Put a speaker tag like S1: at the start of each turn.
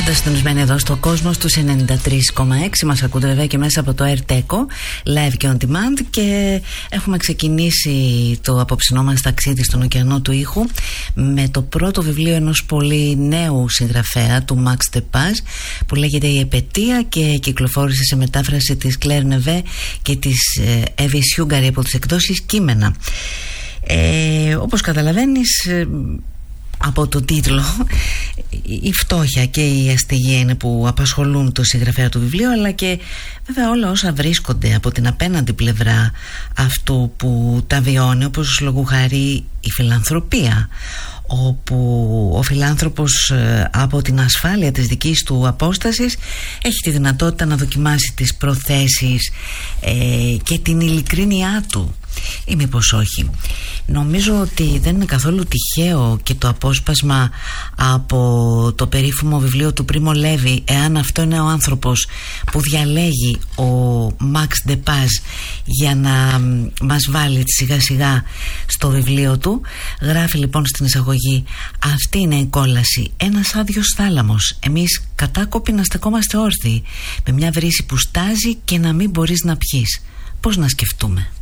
S1: Συντονισμένοι εδώ στο κόσμο στους 93,6. Μας ακούτε βέβαια και μέσα από το AirTeco live και on demand. Και έχουμε ξεκινήσει το απόψινό μας ταξίδι στον ωκεανό του ήχου με το πρώτο βιβλίο ενός πολύ νέου συγγραφέα, του Max Depaz, που λέγεται «Η Επετεία» και κυκλοφόρησε σε μετάφραση της Claire Neve και της Εύη Σιούγκαρη από τις εκδόσεις Κείμενα. Όπως καταλαβαίνεις από το τίτλο, η φτώχεια και η αστεγία είναι που απασχολούν το συγγραφέα του βιβλίου, αλλά και βέβαια όλα όσα βρίσκονται από την απέναντι πλευρά αυτού που τα βιώνει, όπως λόγου χάρη η φιλανθρωπία, όπου ο φιλάνθρωπος από την ασφάλεια της δικής του απόστασης έχει τη δυνατότητα να δοκιμάσει τις προθέσεις και την ειλικρίνειά του, ή μήπως όχι. Νομίζω ότι δεν είναι καθόλου τυχαίο και το απόσπασμα από το περίφημο βιβλίο του Πρίμο Λέβη, «Εάν αυτό είναι ο άνθρωπος», που διαλέγει ο Max Depaz για να μας βάλει σιγά σιγά στο βιβλίο του. Γράφει λοιπόν στην εισαγωγή: «Αυτή είναι η κόλαση, ένας άδειος θάλαμος. Εμείς κατάκοποι να στεκόμαστε όρθιοι, με μια βρύση που στάζει και να μην μπορείς να πιείς. Πώς να σκεφτούμε?»